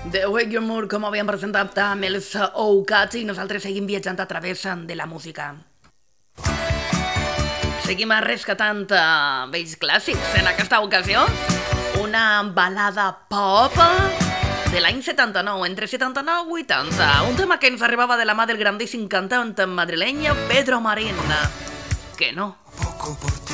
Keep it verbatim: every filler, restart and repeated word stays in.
The Wake Your Mood, com havíem presentat amb els Oucats, i nosaltres seguim viatjant a través de la música. Seguim rescatant uh, vells clàssics. En aquesta ocasió, una balada pop de l'any setanta-nou, entre setanta-nou i vuitanta. Un tema que ens arribava de la mà del grandíssim cantant madrileny Pedro Marín. Que no. Poco por